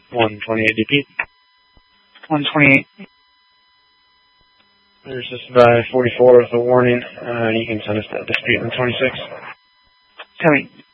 128 DP. 128. There's just by 44 with a warning. You can send us that dispute on 26. Tell me.